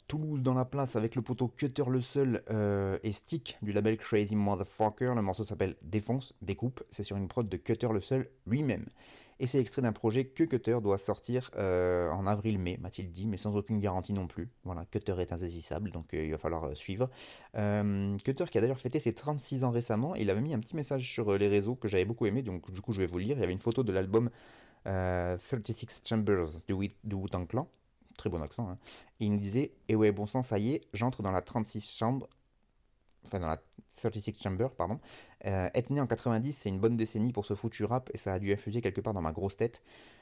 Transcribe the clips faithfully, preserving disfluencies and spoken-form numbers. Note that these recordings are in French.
Toulouse dans la place avec le poteau Cutter le seul euh, et Stick du label Crazy Motherfucker. Le morceau s'appelle Défonce, Découpe. C'est sur une prod de Cutter le seul lui-même. Et c'est extrait d'un projet que Cutter doit sortir euh, en avril-mai, m'a-t-il dit, mais sans aucune garantie non plus. Voilà, Cutter est insaisissable, donc euh, il va falloir euh, suivre. Euh, Cutter qui a d'ailleurs fêté ses trente-six ans récemment, il avait mis un petit message sur euh, les réseaux que j'avais beaucoup aimé, donc du coup je vais vous le lire. Il y avait une photo de l'album euh, trente-six Chambers du, Wu- du Wu-Tang Clan. Très bon accent, hein. Et il nous disait, eh ouais, bon sang, ça y est, j'entre dans la trente-six chambres, enfin dans la trente-six Chamber, pardon. Euh, être né en quatre-vingt-dix, c'est une bonne décennie pour ce foutu rap, et ça a dû infuser quelque part dans ma grosse tête.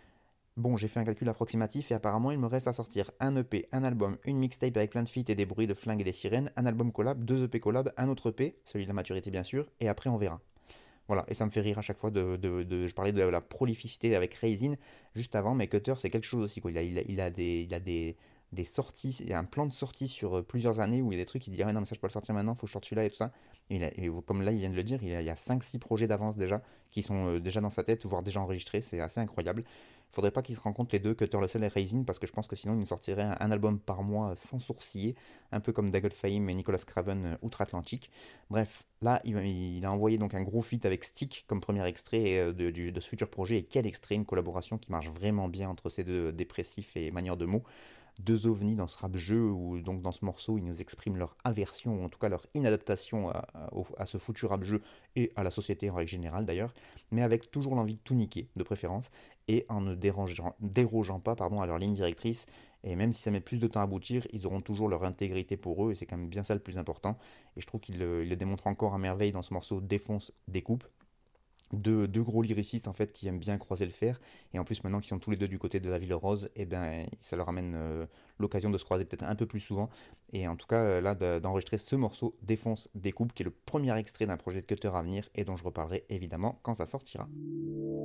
Bon, j'ai fait un calcul approximatif, et apparemment, il me reste à sortir un E P, un album, une mixtape avec plein de feats et des bruits de flingues et des sirènes, un album collab, deux E P collab, un autre E P, celui de la maturité bien sûr, et après on verra. Voilà, et ça me fait rire à chaque fois de, de, de- je parlais de la prolificité avec Raisin juste avant, mais Cutter c'est quelque chose aussi quoi. Il a, il a, il a des, il a des, des sorties, il y a un plan de sortie sur euh, plusieurs années où il y a des trucs, il dit ah ouais, non mais ça je peux le sortir maintenant, faut que je sorte celui-là et tout ça. Et, il a- et comme là il vient de le dire, il y a, il y a cinq six projets d'avance déjà qui sont euh, déjà dans sa tête, voire déjà enregistrés, c'est assez incroyable. Faudrait pas qu'ils se rencontrent les deux, Cutter le seul et Raisin, parce que je pense que sinon ils nous sortiraient un, un album par mois euh, sans sourciller, un peu comme Daggle Fame et Nicolas Craven euh, outre-Atlantique. Bref, là, il, il a envoyé donc un gros feat avec Stick comme premier extrait euh, de, du- de ce futur projet. Et quel extrait, une collaboration qui marche vraiment bien entre ces deux dépressifs et manières de mots. Deux ovnis dans ce rap jeu, ou donc dans ce morceau, ils nous expriment leur aversion, ou en tout cas leur inadaptation à, à- au- à ce futur rap jeu et à la société en règle générale d'ailleurs, mais avec toujours l'envie de tout niquer, de préférence, et en ne dérangeant, dérogeant pas pardon, à leur ligne directrice. Et même si ça met plus de temps à aboutir, ils auront toujours leur intégrité pour eux, et c'est quand même bien ça le plus important. Et je trouve qu'il le, il le démontre encore à merveille dans ce morceau Défonce, Découpe. Deux, deux gros lyricistes en fait qui aiment bien croiser le fer, et en plus maintenant qu'ils sont tous les deux du côté de la ville rose, et ben ça leur amène euh, l'occasion de se croiser peut-être un peu plus souvent. Et en tout cas euh, là de- d'enregistrer ce morceau Défonce, Découpe, qui est le premier extrait d'un projet de Cutter à venir et dont je reparlerai évidemment quand ça sortira.